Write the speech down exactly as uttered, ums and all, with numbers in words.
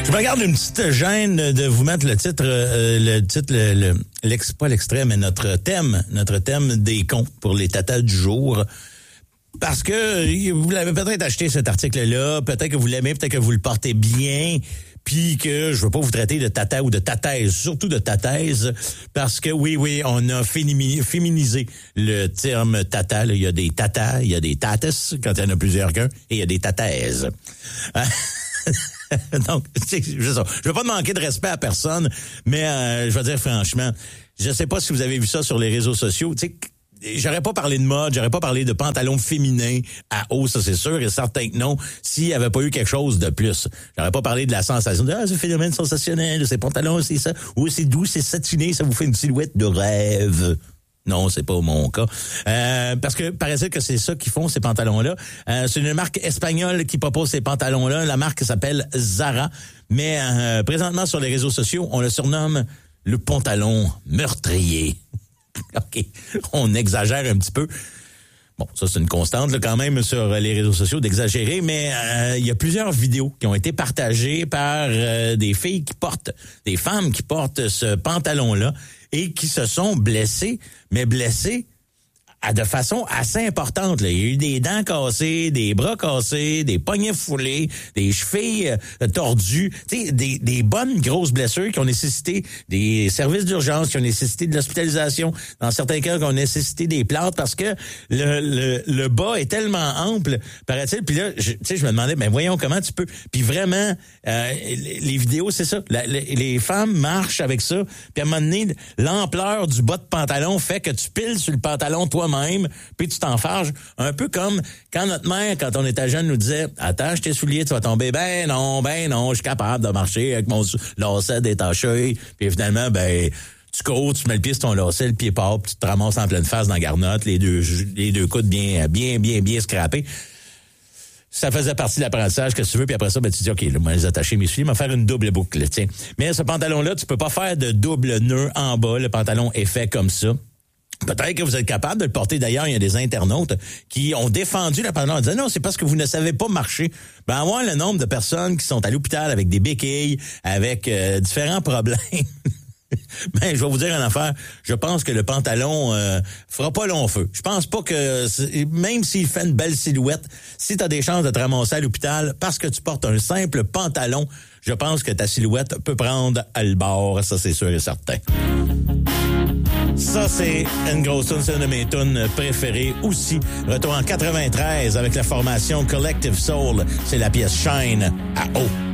Je me regarde une petite gêne de vous mettre le titre, euh, le titre, le, le, l'ex, pas l'extrait, mais notre thème, notre thème des cons pour les tatas du jour. Parce que vous l'avez peut-être acheté cet article-là, peut-être que vous l'aimez, peut-être que vous le portez bien, puis que je veux pas vous traiter de tata ou de tataise, surtout de tataise, parce que oui, oui, on a fémini- féminisé le terme tata. Là. Il y a des tatas, il y a des tatas, quand il y en a plusieurs qu'un, et il y a des tataises. Donc, c'est, je ne veux pas manquer de respect à personne, mais euh, je vais dire franchement, je sais pas si vous avez vu ça sur les réseaux sociaux, tu sais, j'aurais pas parlé de mode, j'aurais pas parlé de pantalons féminins à haut, ça c'est sûr, et certain que non, s'il y avait pas eu quelque chose de plus. J'aurais pas parlé de la sensation de « Ah, ce phénomène sensationnel, ces pantalons, c'est ça, ou c'est doux, c'est satiné, ça vous fait une silhouette de rêve ». Non, c'est pas mon cas. Euh, parce que paraît-il que c'est ça qu'ils font, ces pantalons-là. Euh, c'est une marque espagnole qui propose ces pantalons-là. La marque s'appelle Zara. Mais euh, présentement, sur les réseaux sociaux, on le surnomme le pantalon meurtrier. OK, on exagère un petit peu. Bon, ça, c'est une constante là, quand même sur les réseaux sociaux d'exagérer, mais euh, il y a plusieurs vidéos qui ont été partagées par euh, des filles qui portent, des femmes qui portent ce pantalon-là et qui se sont blessées, mais blessées à de façon assez importante. Là. Il y a eu des dents cassées, des bras cassés, des poignets foulés, des chevilles euh, tordues, tu sais, des, des bonnes grosses blessures qui ont nécessité des services d'urgence, qui ont nécessité de l'hospitalisation, dans certains cas qui ont nécessité des plantes parce que le, le, le bas est tellement ample, paraît-il. Puis là, tu sais, je me demandais, ben voyons comment tu peux. Puis vraiment, euh, les, les vidéos, c'est ça. La, les, les femmes marchent avec ça. Puis à un moment donné, l'ampleur du bas de pantalon fait que tu piles sur le pantalon toi même, puis tu t'enfarges, un peu comme quand notre mère, quand on était jeune, nous disait « Attache tes souliers, tu vas tomber. » Ben non, ben non, je suis capable de marcher avec mon lacet détaché. Puis finalement, ben tu cours, tu mets le pied sur ton lacet, le pied part, puis tu te ramasses en pleine face dans la garnotte, les deux, les deux coudes bien, bien, bien, bien scrappés. Ça faisait partie de l'apprentissage que tu veux, puis après ça, ben tu dis, OK, là, moi, les attacher mes souliers, m'en faire une double boucle, tiens. Mais ce pantalon-là, tu peux pas faire de double nœud en bas, le pantalon est fait comme ça. Peut-être que vous êtes capable de le porter. D'ailleurs, il y a des internautes qui ont défendu le pantalon en disant non, c'est parce que vous ne savez pas marcher. Ben, avoir le nombre de personnes qui sont à l'hôpital avec des béquilles, avec euh, différents problèmes. Ben, je vais vous dire une affaire. Je pense que le pantalon euh, fera pas long feu. Je pense pas que, même s'il fait une belle silhouette, si tu as des chances de te ramasser à l'hôpital parce que tu portes un simple pantalon, je pense que ta silhouette peut prendre à le bord. Ça, c'est sûr et certain. Ça, c'est une grosse tune, c'est une de mes tunes préférées aussi. Retour en quatre-vingt-treize avec la formation Collective Soul. C'est la pièce Shine à eau.